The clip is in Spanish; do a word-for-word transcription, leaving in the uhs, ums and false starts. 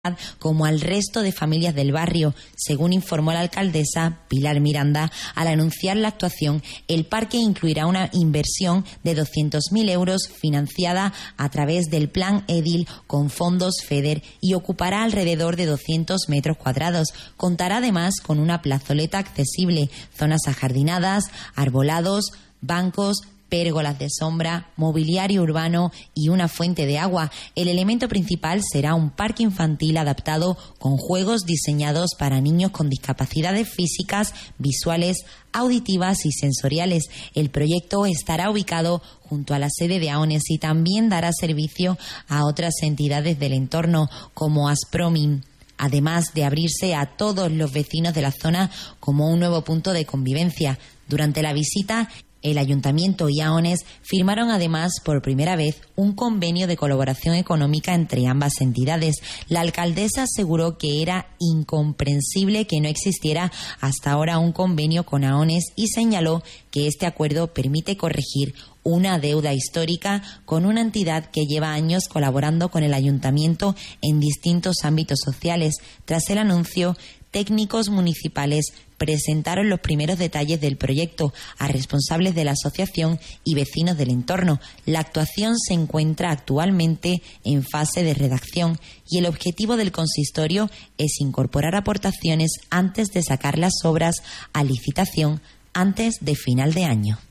como al resto de familias del barrio, según informó la alcaldesa Pilar Miranda. Al anunciar la actuación, el parque incluirá una inversión de doscientos mil euros financiada a través del Plan Edil con fondos FEDER y ocupará alrededor de doscientos metros cuadrados. Contará además con una plazoleta accesible, zonas ajardinadas, arbolados, bancos, pérgolas de sombra, mobiliario urbano y una fuente de agua. El elemento principal será un parque infantil adaptado con juegos diseñados para niños con discapacidades físicas, visuales, auditivas y sensoriales. El proyecto estará ubicado junto a la sede de AONES y también dará servicio a otras entidades del entorno como Aspromin, además de abrirse a todos los vecinos de la zona como un nuevo punto de convivencia. Durante la visita, el Ayuntamiento y AONES firmaron además por primera vez un convenio de colaboración económica entre ambas entidades. La alcaldesa aseguró que era incomprensible que no existiera hasta ahora un convenio con AONES y señaló que este acuerdo permite corregir una deuda histórica con una entidad que lleva años colaborando con el Ayuntamiento en distintos ámbitos sociales. Tras el anuncio, técnicos municipales presentaron los primeros detalles del proyecto a responsables de la asociación y vecinos del entorno. La actuación se encuentra actualmente en fase de redacción y el objetivo del consistorio es incorporar aportaciones antes de sacar las obras a licitación antes de final de año.